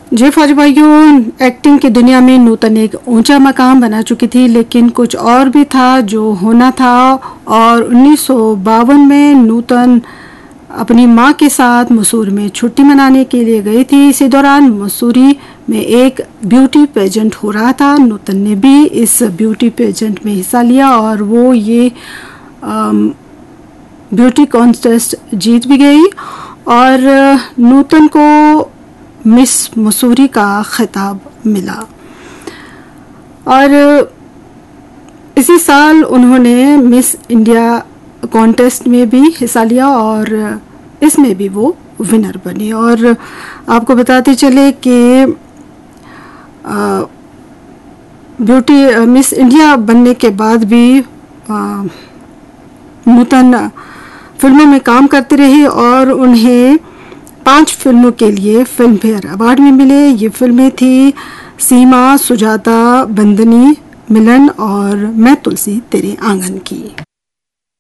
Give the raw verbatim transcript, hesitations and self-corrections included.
जी फौजी भाइयों, एक्टिंग की दुनिया में नूतन एक ऊंचा मकाम बना चुकी थी, लेकिन कुछ और भी था जो होना था। और उन्नीस सौ बावन में नूतन अपनी मां के साथ मसूरी में छुट्टी मनाने के लिए गई थी। इसी दौरान मसूरी में एक ब्यूटी पेजेंट हो रहा था। नूतन ने भी इस ब्यूटी पेजेंट में हिस्सा लिया और वो ये ब्यूटी कॉन्टेस्ट जीत भी गई और नूतन को मिस मसूरी का खिताब मिला। और इसी साल उन्होंने मिस इंडिया कॉन्टेस्ट में भी हिस्सा लिया और इसमें भी वो विनर बनी। और आपको बताते चले कि ब्यूटी मिस इंडिया बनने के बाद भी नूतन फिल्मों में काम करती रही और उन्हें पांच फिल्मों के लिए फिल्म फेयर अवार्ड में मिले। ये फिल्में थी सीमा, सुजाता, बंदनी, मिलन और मैं तुलसी तेरे आंगन की।